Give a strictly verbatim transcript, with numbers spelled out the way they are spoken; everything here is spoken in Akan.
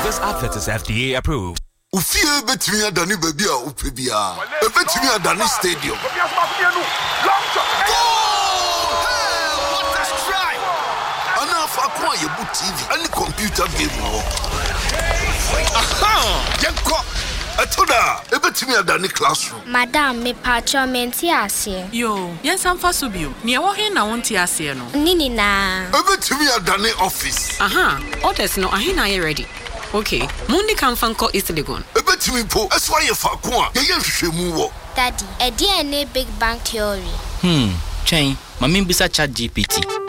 This advert is F D A approved. Ufie betimi adani baby a upebia. E betimi adani stadium. What a strike! Ana fa kwa yebu T V, any computer game wo. Aha! Yenko. Atoda, e betimi adani classroom. Madam, me patcho menti ase. Yo, yen samfa subio. Ni wo he na wonti ase no. Nini na. E betimi adani office. Aha, orders no ahe na ye ready. Okay, Mundi can fanko East Legon. E betimi po, eswa ye fa kwa. Ye ye hwehwemu wo. Daddy, e D N A Big Bang Theory. Hmm, chain, mami bisa chat G P T.